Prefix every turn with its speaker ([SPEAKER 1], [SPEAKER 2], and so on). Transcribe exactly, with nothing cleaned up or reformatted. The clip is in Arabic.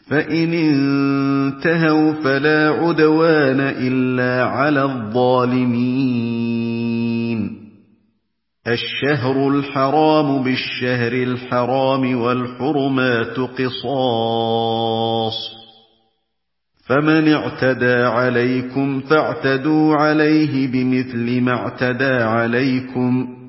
[SPEAKER 1] فَإِنِ انتَهَوْا فَلَا عُدْوَانَ إِلَّا عَلَى الظَّالِمِينَ. الشَّهْرُ الْحَرَامُ بِالشَّهْرِ الْحَرَامِ وَالْحُرُمَاتُ قِصَاصٌ، فَمَنِ اعْتَدَىٰ عَلَيْكُمْ فَاعْتَدُوا عَلَيْهِ بِمِثْلِ مَا اعْتَدَىٰ عَلَيْكُمْ ۖ